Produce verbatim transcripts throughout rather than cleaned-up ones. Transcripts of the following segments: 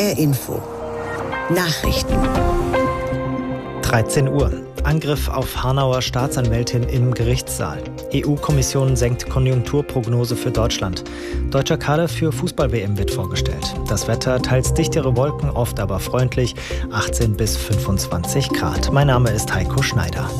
R Info. Nachrichten. dreizehn Uhr. Angriff auf Hanauer Staatsanwältin im Gerichtssaal. E U-Kommission senkt Konjunkturprognose für Deutschland. Deutscher Kader für Fußball-W M wird vorgestellt. Das Wetter teils dichtere Wolken, oft aber freundlich. achtzehn bis fünfundzwanzig Grad. Mein Name ist Heiko Schneider.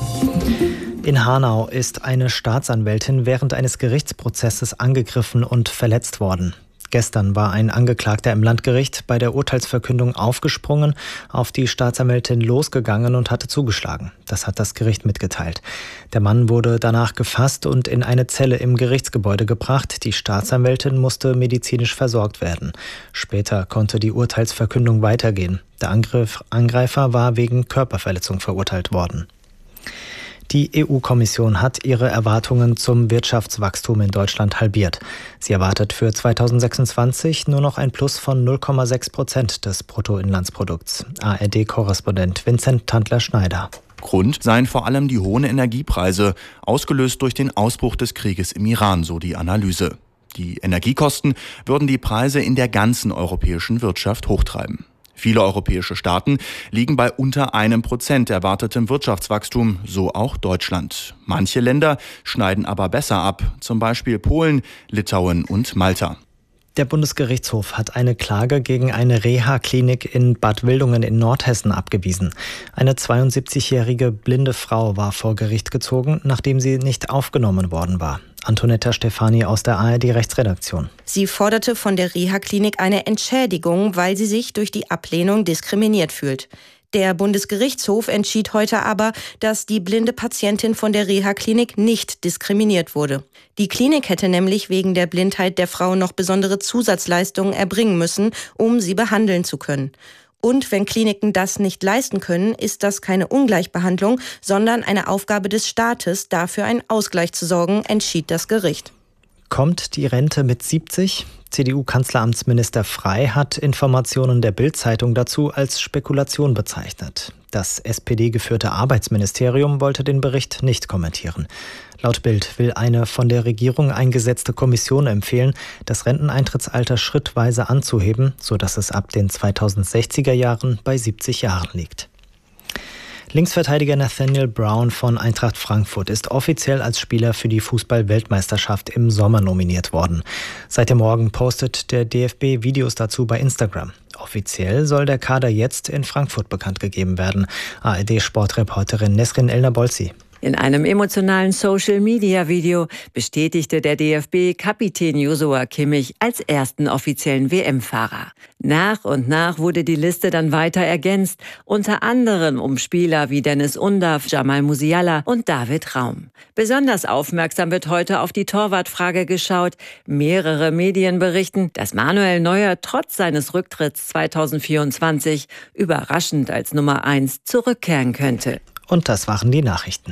In Hanau ist eine Staatsanwältin während eines Gerichtsprozesses angegriffen und verletzt worden. Gestern war ein Angeklagter im Landgericht bei der Urteilsverkündung aufgesprungen, auf die Staatsanwältin losgegangen und hatte zugeschlagen. Das hat das Gericht mitgeteilt. Der Mann wurde danach gefasst und in eine Zelle im Gerichtsgebäude gebracht. Die Staatsanwältin musste medizinisch versorgt werden. Später konnte die Urteilsverkündung weitergehen. Der Angriff, Angreifer war wegen Körperverletzung verurteilt worden. Die E U-Kommission hat ihre Erwartungen zum Wirtschaftswachstum in Deutschland halbiert. Sie erwartet für zweitausendsechsundzwanzig nur noch ein Plus von null Komma sechs Prozent des Bruttoinlandsprodukts. A R D-Korrespondent Vincent Tandler-Schneider. Grund seien vor allem die hohen Energiepreise, ausgelöst durch den Ausbruch des Krieges im Iran, so die Analyse. Die Energiekosten würden die Preise in der ganzen europäischen Wirtschaft hochtreiben. Viele europäische Staaten liegen bei unter einem Prozent erwartetem Wirtschaftswachstum, so auch Deutschland. Manche Länder schneiden aber besser ab, zum Beispiel Polen, Litauen und Malta. Der Bundesgerichtshof hat eine Klage gegen eine Reha-Klinik in Bad Wildungen in Nordhessen abgewiesen. Eine zweiundsiebzigjährige blinde Frau war vor Gericht gezogen, nachdem sie nicht aufgenommen worden war. Antonetta Stefani aus der A R D-Rechtsredaktion. Sie forderte von der Reha-Klinik eine Entschädigung, weil sie sich durch die Ablehnung diskriminiert fühlt. Der Bundesgerichtshof entschied heute aber, dass die blinde Patientin von der Reha-Klinik nicht diskriminiert wurde. Die Klinik hätte nämlich wegen der Blindheit der Frau noch besondere Zusatzleistungen erbringen müssen, um sie behandeln zu können. Und wenn Kliniken das nicht leisten können, ist das keine Ungleichbehandlung, sondern eine Aufgabe des Staates, dafür einen Ausgleich zu sorgen, entschied das Gericht. Kommt die Rente mit siebzig? C D U-Kanzleramtsminister Frey hat Informationen der Bild-Zeitung dazu als Spekulation bezeichnet. Das S P D-geführte Arbeitsministerium wollte den Bericht nicht kommentieren. Laut Bild will eine von der Regierung eingesetzte Kommission empfehlen, das Renteneintrittsalter schrittweise anzuheben, sodass es ab den zweitausendsechziger Jahren bei siebzig Jahren liegt. Linksverteidiger Nathaniel Brown von Eintracht Frankfurt ist offiziell als Spieler für die Fußball-Weltmeisterschaft im Sommer nominiert worden. Seit dem Morgen postet der D F B Videos dazu bei Instagram. Offiziell soll der Kader jetzt in Frankfurt bekannt gegeben werden. A R D-Sportreporterin Nesrin Elnabolzi. In einem emotionalen Social-Media-Video bestätigte der D F B Kapitän Joshua Kimmich als ersten offiziellen W M-Fahrer. Nach und nach wurde die Liste dann weiter ergänzt, unter anderem um Spieler wie Dennis Undav, Jamal Musiala und David Raum. Besonders aufmerksam wird heute auf die Torwartfrage geschaut. Mehrere Medien berichten, dass Manuel Neuer trotz seines Rücktritts zweitausendvierundzwanzig überraschend als Nummer eins zurückkehren könnte. Und das waren die Nachrichten.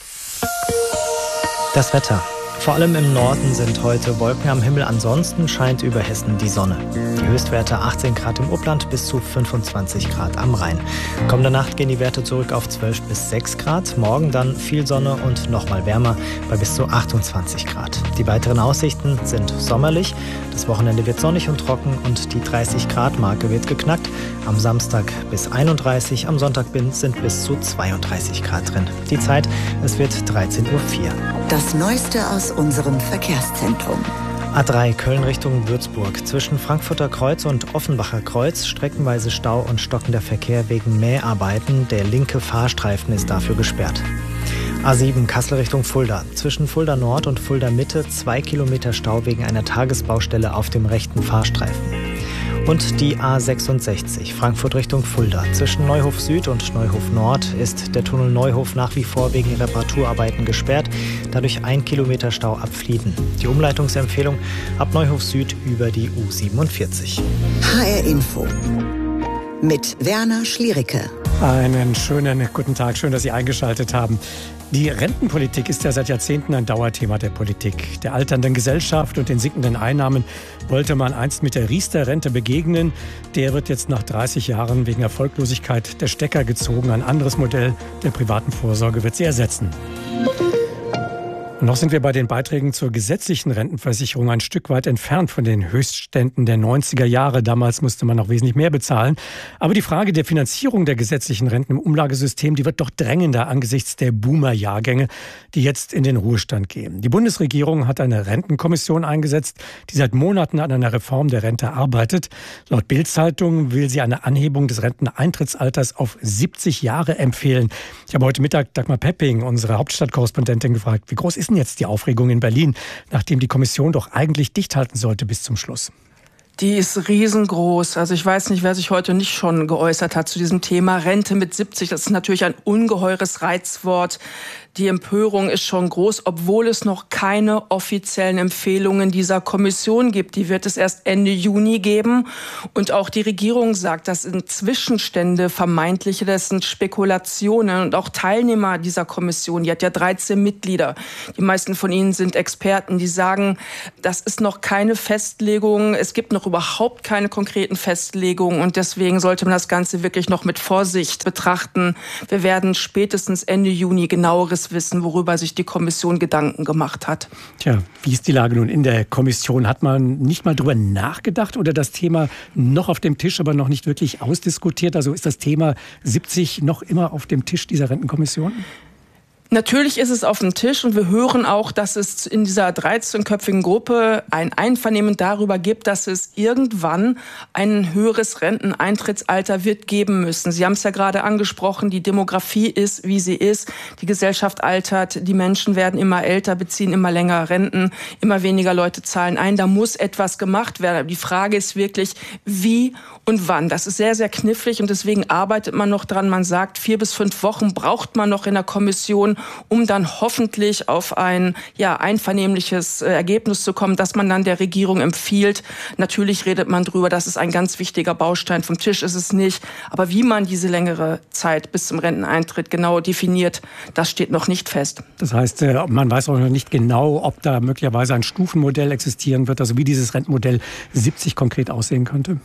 Das Wetter. Vor allem im Norden sind heute Wolken am Himmel, ansonsten scheint über Hessen die Sonne. Die Höchstwerte achtzehn Grad im Upland bis zu fünfundzwanzig Grad am Rhein. Kommende Nacht gehen die Werte zurück auf zwölf bis sechs Grad. Morgen dann viel Sonne und nochmal wärmer bei bis zu achtundzwanzig Grad. Die weiteren Aussichten sind sommerlich. Das Wochenende wird sonnig und trocken und die dreißig Grad Marke wird geknackt. Am Samstag bis einunddreißig, am Sonntag sind bis zu zweiunddreißig Grad drin. Die Zeit, es wird dreizehn Uhr vier. Das Neueste aus unserem Verkehrszentrum. A drei Köln Richtung Würzburg. Zwischen Frankfurter Kreuz und Offenbacher Kreuz streckenweise Stau und stockender Verkehr wegen Mäharbeiten. Der linke Fahrstreifen ist dafür gesperrt. A sieben Kassel Richtung Fulda. Zwischen Fulda Nord und Fulda Mitte zwei Kilometer Stau wegen einer Tagesbaustelle auf dem rechten Fahrstreifen. Und die A sechsundsechzig Frankfurt Richtung Fulda. Zwischen Neuhof Süd und Neuhof Nord ist der Tunnel Neuhof nach wie vor wegen Reparaturarbeiten gesperrt. Dadurch ein Kilometer Stau ab Flieden. Die Umleitungsempfehlung ab Neuhof Süd über die U siebenundvierzig. H R Info mit Werner Schliericke. Einen schönen guten Tag, schön, dass Sie eingeschaltet haben. Die Rentenpolitik ist ja seit Jahrzehnten ein Dauerthema der Politik. Der alternden Gesellschaft und den sinkenden Einnahmen wollte man einst mit der Riester-Rente begegnen. Der wird jetzt nach dreißig Jahren wegen Erfolglosigkeit der Stecker gezogen. Ein anderes Modell der privaten Vorsorge wird sie ersetzen. Noch sind wir bei den Beiträgen zur gesetzlichen Rentenversicherung ein Stück weit entfernt von den Höchstständen der neunziger Jahre. Damals musste man noch wesentlich mehr bezahlen. Aber die Frage der Finanzierung der gesetzlichen Renten im Umlagesystem, die wird doch drängender angesichts der Boomer-Jahrgänge, die jetzt in den Ruhestand gehen. Die Bundesregierung hat eine Rentenkommission eingesetzt, die seit Monaten an einer Reform der Rente arbeitet. Laut Bild-Zeitung will sie eine Anhebung des Renteneintrittsalters auf siebzig Jahre empfehlen. Ich habe heute Mittag Dagmar Pepping, unsere Hauptstadtkorrespondentin, gefragt, wie groß ist denn jetzt die Aufregung in Berlin, nachdem die Kommission doch eigentlich dicht halten sollte bis zum Schluss? Die ist riesengroß. Also ich weiß nicht, wer sich heute nicht schon geäußert hat zu diesem Thema. Rente mit siebzig, das ist natürlich ein ungeheures Reizwort. Die Empörung ist schon groß, obwohl es noch keine offiziellen Empfehlungen dieser Kommission gibt. Die wird es erst Ende Juni geben. Und auch die Regierung sagt, das sind Zwischenstände, vermeintliche, das sind Spekulationen. Und auch Teilnehmer dieser Kommission, die hat ja dreizehn Mitglieder. Die meisten von ihnen sind Experten, die sagen, das ist noch keine Festlegung. Es gibt noch überhaupt keine konkreten Festlegungen. Und deswegen sollte man das Ganze wirklich noch mit Vorsicht betrachten. Wir werden spätestens Ende Juni genaueres wissen, worüber sich die Kommission Gedanken gemacht hat. Tja, wie ist die Lage nun in der Kommission? Hat man nicht mal drüber nachgedacht oder das Thema noch auf dem Tisch, aber noch nicht wirklich ausdiskutiert? Also ist das Thema siebzig noch immer auf dem Tisch dieser Rentenkommission? Natürlich ist es auf dem Tisch und wir hören auch, dass es in dieser dreizehnköpfigen Gruppe ein Einvernehmen darüber gibt, dass es irgendwann ein höheres Renteneintrittsalter wird geben müssen. Sie haben es ja gerade angesprochen, die Demografie ist, wie sie ist. Die Gesellschaft altert, die Menschen werden immer älter, beziehen immer länger Renten, immer weniger Leute zahlen ein. Da muss etwas gemacht werden. Die Frage ist wirklich, wie und wann. Das ist sehr, sehr knifflig und deswegen arbeitet man noch dran. Man sagt, vier bis fünf Wochen braucht man noch in der Kommission, um dann hoffentlich auf ein ja, einvernehmliches Ergebnis zu kommen, das man dann der Regierung empfiehlt. Natürlich redet man drüber, das ist ein ganz wichtiger Baustein. Vom Tisch ist es nicht. Aber wie man diese längere Zeit bis zum Renteneintritt genau definiert, das steht noch nicht fest. Das heißt, man weiß auch noch nicht genau, ob da möglicherweise ein Stufenmodell existieren wird, also wie dieses Rentenmodell siebzig konkret aussehen könnte.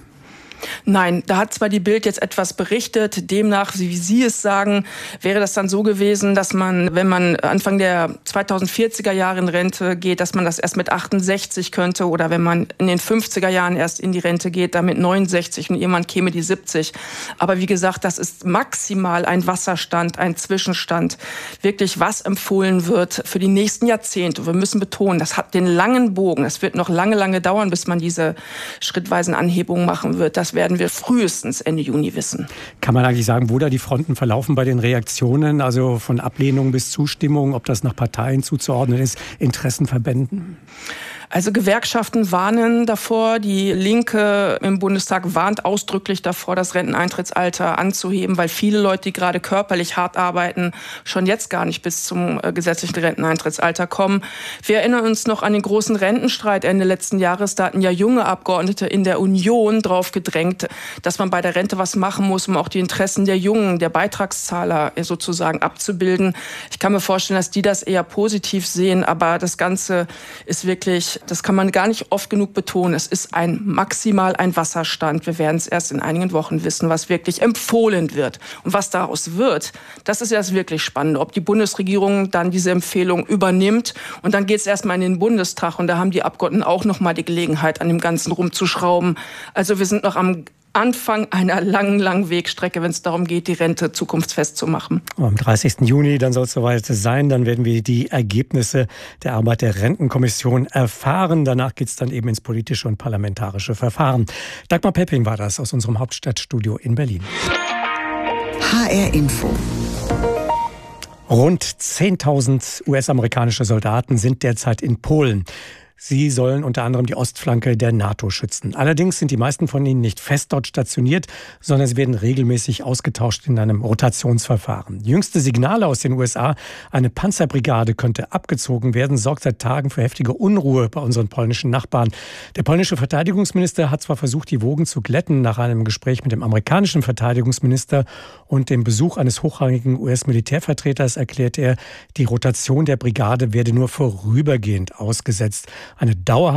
Nein, da hat zwar die Bild jetzt etwas berichtet, demnach, wie Sie es sagen, wäre das dann so gewesen, dass man, wenn man Anfang der zweitausendvierziger Jahre in Rente geht, dass man das erst mit achtundsechzig könnte oder wenn man in den fünfziger Jahren erst in die Rente geht, dann mit neunundsechzig und irgendwann käme die siebzig. Aber wie gesagt, das ist maximal ein Wasserstand, ein Zwischenstand, wirklich was empfohlen wird für die nächsten Jahrzehnte. Wir müssen betonen, das hat den langen Bogen, es wird noch lange, lange dauern, bis man diese schrittweisen Anhebungen machen wird. Das Das werden wir frühestens Ende Juni wissen. Kann man eigentlich sagen, wo da die Fronten verlaufen bei den Reaktionen, also von Ablehnung bis Zustimmung, ob das nach Parteien zuzuordnen ist, Interessenverbänden? Also Gewerkschaften warnen davor, die Linke im Bundestag warnt ausdrücklich davor, das Renteneintrittsalter anzuheben, weil viele Leute, die gerade körperlich hart arbeiten, schon jetzt gar nicht bis zum gesetzlichen Renteneintrittsalter kommen. Wir erinnern uns noch an den großen Rentenstreit Ende letzten Jahres. Da hatten ja junge Abgeordnete in der Union drauf gedrängt, dass man bei der Rente was machen muss, um auch die Interessen der Jungen, der Beitragszahler sozusagen abzubilden. Ich kann mir vorstellen, dass die das eher positiv sehen, aber das Ganze ist wirklich, das kann man gar nicht oft genug betonen. Es ist ein maximal ein Wasserstand. Wir werden es erst in einigen Wochen wissen, was wirklich empfohlen wird. Und was daraus wird, das ist ja das wirklich Spannende. Ob die Bundesregierung dann diese Empfehlung übernimmt und dann geht es erstmal in den Bundestag und da haben die Abgeordneten auch noch mal die Gelegenheit, an dem Ganzen rumzuschrauben. Also wir sind noch am Anfang einer langen, langen Wegstrecke, wenn es darum geht, die Rente zukunftsfest zu machen. Am dreißigsten Juni, dann soll es soweit sein, dann werden wir die Ergebnisse der Arbeit der Rentenkommission erfahren. Danach geht es dann eben ins politische und parlamentarische Verfahren. Dagmar Pepping war das aus unserem Hauptstadtstudio in Berlin. H R Info. Rund zehntausend U S-amerikanische Soldaten sind derzeit in Polen. Sie sollen unter anderem die Ostflanke der NATO schützen. Allerdings sind die meisten von ihnen nicht fest dort stationiert, sondern sie werden regelmäßig ausgetauscht in einem Rotationsverfahren. Jüngste Signale aus den U S A, eine Panzerbrigade könnte abgezogen werden, sorgt seit Tagen für heftige Unruhe bei unseren polnischen Nachbarn. Der polnische Verteidigungsminister hat zwar versucht, die Wogen zu glätten nach einem Gespräch mit dem amerikanischen Verteidigungsminister und dem Besuch eines hochrangigen U S-Militärvertreters, erklärte er, die Rotation der Brigade werde nur vorübergehend ausgesetzt. Eine dauerhafte